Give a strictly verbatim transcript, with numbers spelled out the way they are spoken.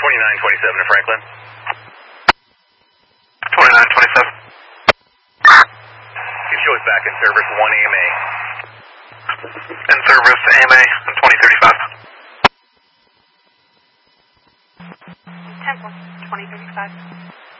twenty-nine twenty-seven to Franklin. twenty-nine twenty-seven. You show us back in service one A M A. In service A M A on twenty thirty-five. ten one, twenty thirty-five.